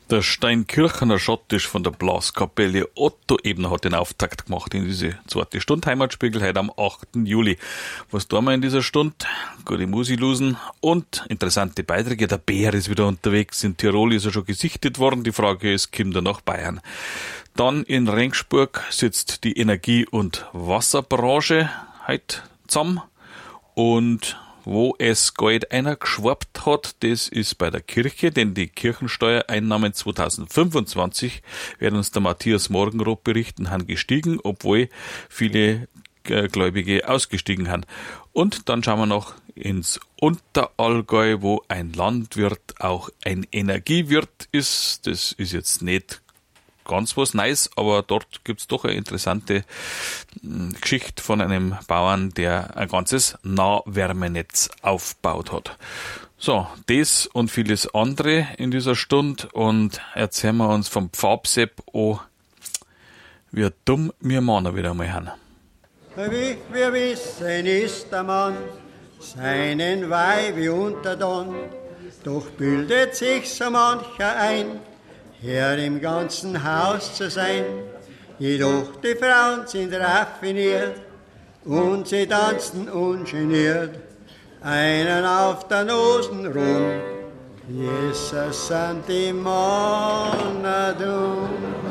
Der Steinkirchener Schottisch von der Blaskapelle Otto Ebner hat den Auftakt gemacht in diese zweite Stunde Heimatspiegel heute am 8. Juli. Was tun wir in dieser Stunde? Gute Musik losen und interessante Beiträge. Der Bär ist wieder unterwegs. In Tirol ist er schon gesichtet worden. Die Frage ist, kommt er nach Bayern? Dann in Regensburg sitzt die Energie- und Wasserbranche heute zusammen. Und wo es Geld einer geschwappt hat, das ist bei der Kirche, denn die Kirchensteuereinnahmen 2025, werden uns der Matthias Morgenroth berichten, haben gestiegen, obwohl viele Gläubige ausgestiegen haben. Und dann schauen wir noch ins Unterallgäu, wo ein Landwirt auch ein Energiewirt ist. Das ist jetzt nicht ganz was Neues, aber dort gibt's doch eine interessante Geschichte von einem Bauern, der ein ganzes Nahwärmenetz aufgebaut hat. So, das und vieles andere in dieser Stunde und erzählen wir uns vom Pfabsepp an, wie dumm wir Männer wieder einmal haben. Wie wir wissen, ist der Mann seinen Weibe untertan, doch bildet sich so mancher ein, Herr im ganzen Haus zu sein. Jedoch die Frauen sind raffiniert und sie tanzen ungeniert einen auf der Nosen rum. Jesus sind die Männer dumm.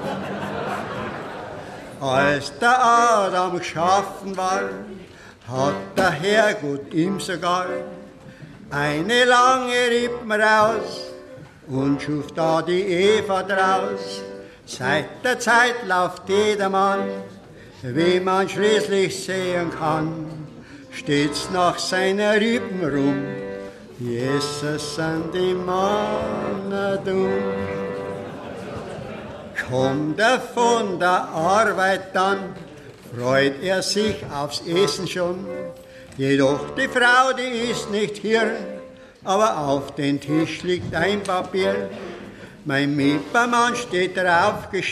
Als der Adam geschaffen war, hat der Herrgott ihm sogar eine lange Rippen raus und schuf da die Eva draus. Seit der Zeit läuft jedermann, wie man schließlich sehen kann, stets nach seiner Rippen rum. Jesus sind die Männer dumm. Kommt er von der Arbeit dann, freut er sich aufs Essen schon. Jedoch die Frau, die ist nicht hier, aber auf den Tisch liegt ein Papier. Mein Mittermann steht drauf geschrieben.